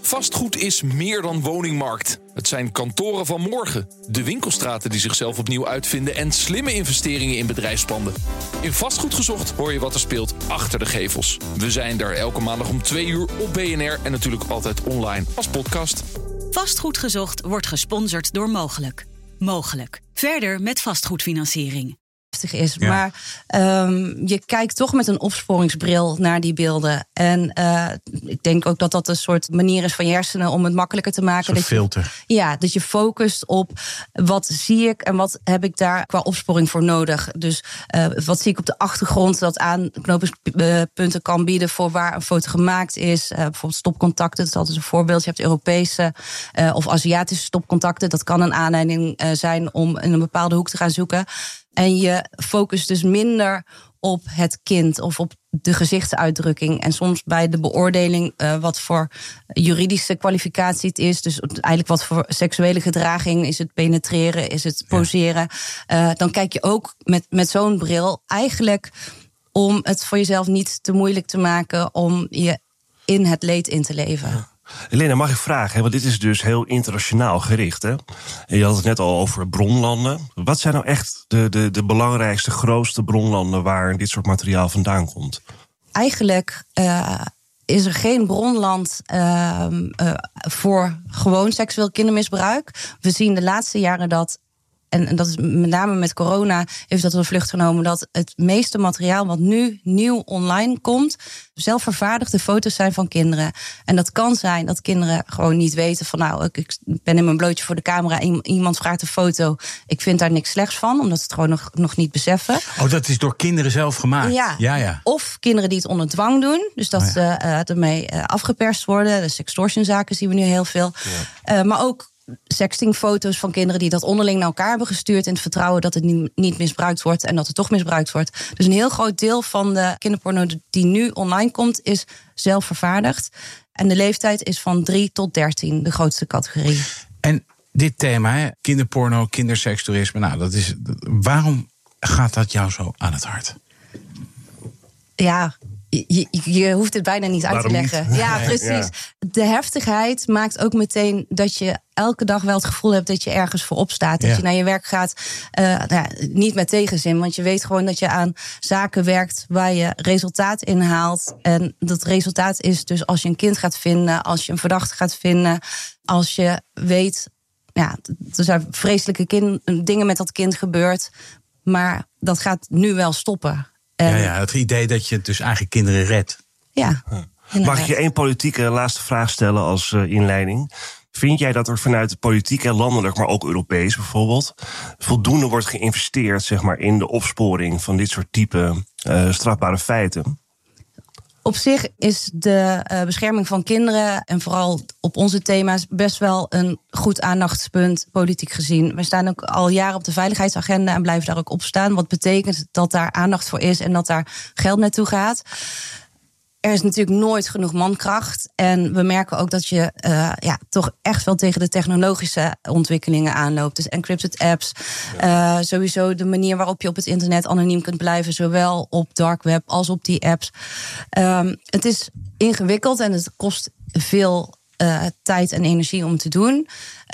Vastgoed is meer dan woningmarkt. Het zijn kantoren van morgen, de winkelstraten die zichzelf opnieuw uitvinden en slimme investeringen in bedrijfspanden. In Vastgoed Gezocht hoor je wat er speelt achter de gevels. We zijn er elke maandag om 2 uur op BNR en natuurlijk altijd online als podcast. Vastgoed Gezocht wordt gesponsord door Mogelijk. Mogelijk. Verder met vastgoedfinanciering. Is. Ja. Maar je kijkt toch met een opsporingsbril naar die beelden. En ik denk ook dat dat een soort manier is van je hersenen om het makkelijker te maken. Een filter. Dat je focust op wat zie ik en wat heb ik daar qua opsporing voor nodig. Dus wat zie ik op de achtergrond dat aanknopingspunten kan bieden voor waar een foto gemaakt is. Bijvoorbeeld stopcontacten, dat is altijd een voorbeeld. Je hebt Europese of Aziatische stopcontacten. Dat kan een aanleiding zijn om in een bepaalde hoek te gaan zoeken. En je focust dus minder op het kind of op de gezichtsuitdrukking. En soms bij de beoordeling wat voor juridische kwalificatie het is. Dus eigenlijk wat voor seksuele gedraging. Is het penetreren, is het poseren? Dan kijk je ook met zo'n bril eigenlijk om het voor jezelf niet te moeilijk te maken om je in het leed in te leven. Ja. Helena, mag ik vragen, want dit is dus heel internationaal gericht, hè? En je had het net al over bronlanden. Wat zijn nou echt de belangrijkste, grootste bronlanden waar dit soort materiaal vandaan komt? Eigenlijk is er geen bronland voor gewoon seksueel kindermisbruik. We zien de laatste jaren dat, en dat is met name met corona, heeft dat een vlucht genomen, dat het meeste materiaal wat nu nieuw online komt, zelfvervaardigde foto's zijn van kinderen. En dat kan zijn dat kinderen gewoon niet weten van ik ben in mijn blootje voor de camera en iemand vraagt een foto. Ik vind daar niks slechts van, omdat ze het gewoon nog niet beseffen. Oh, dat is door kinderen zelf gemaakt? Ja. Of kinderen die het onder dwang doen. Dus dat ze ermee afgeperst worden. De sextortionzaken zien we nu heel veel. Ja. Maar ook sextingfoto's van kinderen die dat onderling naar elkaar hebben gestuurd in het vertrouwen dat het niet misbruikt wordt en dat het toch misbruikt wordt. Dus een heel groot deel van de kinderporno die nu online komt is zelfvervaardigd. En de leeftijd is van 3 tot 13, de grootste categorie. En dit thema, kinderporno, kindersekstoerisme, waarom gaat dat jou zo aan het hart? Ja, je hoeft het bijna niet uit te leggen. Niet? Ja, precies. Ja. De heftigheid maakt ook meteen dat je elke dag wel het gevoel hebt dat je ergens voor opstaat. Dat je naar je werk gaat, niet met tegenzin. Want je weet gewoon dat je aan zaken werkt waar je resultaat in haalt. En dat resultaat is dus als je een kind gaat vinden, als je een verdachte gaat vinden, als je weet, er zijn vreselijke dingen met dat kind gebeurd. Maar dat gaat nu wel stoppen. Het idee dat je dus eigenlijk kinderen redt. Ja. Mag ik je één politieke laatste vraag stellen als inleiding? Vind jij dat er vanuit de politiek en landelijk, maar ook Europees bijvoorbeeld, voldoende wordt geïnvesteerd in de opsporing van dit soort type strafbare feiten? Op zich is de bescherming van kinderen en vooral op onze thema's best wel een goed aandachtspunt politiek gezien. We staan ook al jaren op de veiligheidsagenda en blijven daar ook op staan. Wat betekent dat daar aandacht voor is en dat daar geld naartoe gaat. Er is natuurlijk nooit genoeg mankracht. En we merken ook dat je toch echt wel tegen de technologische ontwikkelingen aanloopt. Dus encrypted apps. Sowieso de manier waarop je op het internet anoniem kunt blijven. Zowel op dark web als op die apps. Het is ingewikkeld en het kost veel tijd en energie om te doen.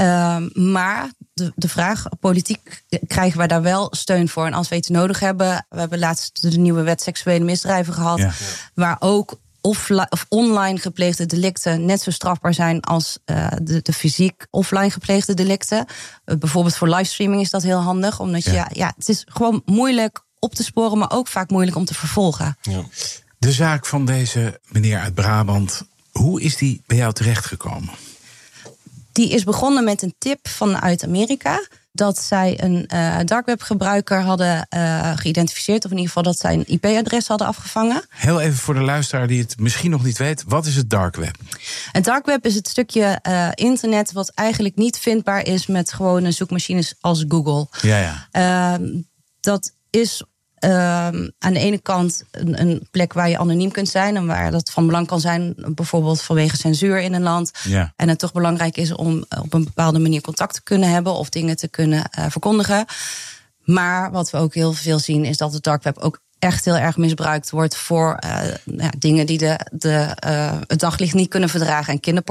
Maar de vraag, politiek krijgen wij daar wel steun voor. En als we iets nodig hebben, we hebben laatst de nieuwe wet seksuele misdrijven gehad. Ja. Waar ook online gepleegde delicten net zo strafbaar zijn als de fysiek offline gepleegde delicten. Bijvoorbeeld voor livestreaming is dat heel handig. Omdat het is gewoon moeilijk op te sporen, maar ook vaak moeilijk om te vervolgen. Ja. De zaak van deze meneer uit Brabant, hoe is die bij jou terechtgekomen? Die is begonnen met een tip vanuit Amerika. Dat zij een dark web gebruiker hadden geïdentificeerd. Of in ieder geval dat zij een IP-adres hadden afgevangen. Heel even voor de luisteraar die het misschien nog niet weet. Wat is het dark web? Het dark web is het stukje internet wat eigenlijk niet vindbaar is met gewone zoekmachines als Google. Ja. Dat is aan de ene kant een plek waar je anoniem kunt zijn en waar dat van belang kan zijn, bijvoorbeeld vanwege censuur in een land. Ja. En het toch belangrijk is om op een bepaalde manier contact te kunnen hebben of dingen te kunnen verkondigen. Maar wat we ook heel veel zien is dat het dark web ook echt heel erg misbruikt wordt voor dingen die het daglicht niet kunnen verdragen. En